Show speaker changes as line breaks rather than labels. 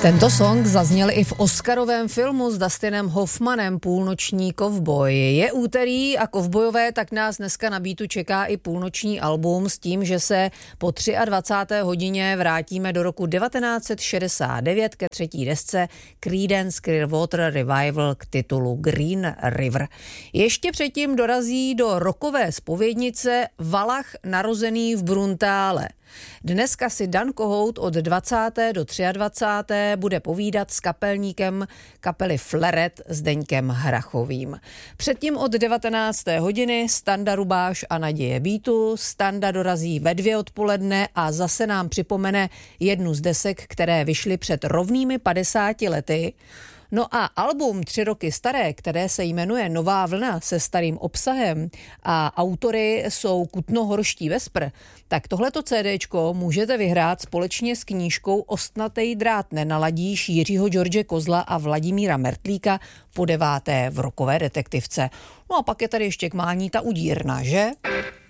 Tento song zazněl i v oscarovém filmu s Dustinem Hoffmanem Půlnoční kovboj. Je úterý a kovbojové, tak nás dneska na Beatu čeká i půlnoční album s tím, že se po 23. hodině vrátíme do roku 1969 ke třetí desce Creedence Clearwater Revival k titulu Green River. Ještě předtím dorazí do rockové zpovědnice Valach narozený v Bruntále. Dneska si Dan Kohout od 20. do 23. bude povídat s kapelníkem kapely Fleret Zdeňkem Hrachovým. Předtím od 19. hodiny Standa Rubáš a Naděje Beatu. Standa dorazí ve 2 odpoledne a zase nám připomene jednu z desek, které vyšly před rovnými 50 lety. No a album 3 roky staré, které se jmenuje Nová vlna se starým obsahem a autory jsou Kutnohorští Vespr, tak tohleto CDčko můžete vyhrát společně s knížkou Ostnatej drát nenaladíš Jiřího George Kozla a Vladimíra Mertlíka po 9. v rockové detektivce. No a pak je tady ještě k mání ta udírna, že?